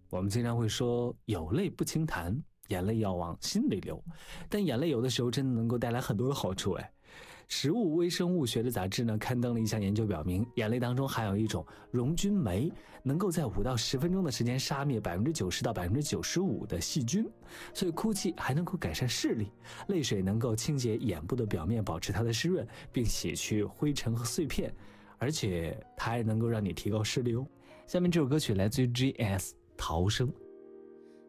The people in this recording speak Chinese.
我们经常会说有泪不轻弹，眼泪要往心里流，但眼泪有的时候真的能够带来很多的好处。食物微生物学的杂志呢刊登了一项研究，表明眼泪当中含有一种溶菌酶，能够在5到10分钟的时间杀灭90%到95%的细菌，所以哭泣还能够改善视力。泪水能够清洁眼部的表面，保持它的湿润，并洗去灰尘和碎片，而且它还能够让你提高视力哦。下面这首歌曲来自于 GS 逃生。